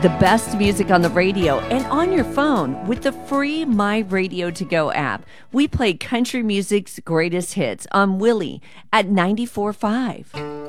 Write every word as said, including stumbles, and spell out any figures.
The best music on the radio and on your phone with the free My Radio To Go app. We play country music's greatest hits on Willie at ninety-four point five.